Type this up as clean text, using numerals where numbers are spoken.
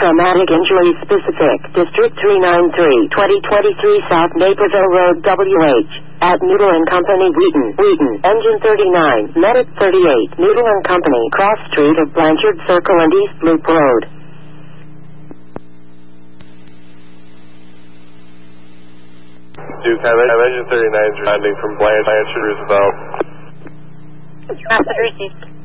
Traumatic Injury Specific, District 393, 2023 South Naperville Road, WH. At Noodle and Company, Wheaton, Engine 39, Medic 38, Noodle and Company, Cross Street of Blanchard Circle and East Loop Road. Duke, Engine 39 is responding from Blanchard Roosevelt. Received.